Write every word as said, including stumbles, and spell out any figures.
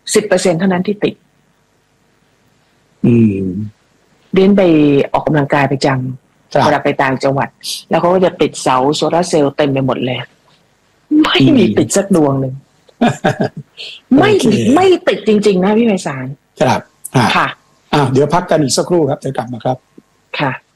สิบเปอร์เซ็นต์เท่านั้นที่ติดอืมเดินไปออกกำลังกายประจำเวลาไปต่างจังหวัดแล้วเขาก็จะติดเสาโซลาร์เซลล์เต็มไปหมดเลยไม่มีติดสักดวงหนึ่งไม่ไม่ติดจริงๆนะพี่ไพศาลครับค่ะอ่าเดี๋ยวพักกันอีกสักครู่ครับเดี๋ยวกลับมาครับค่ะ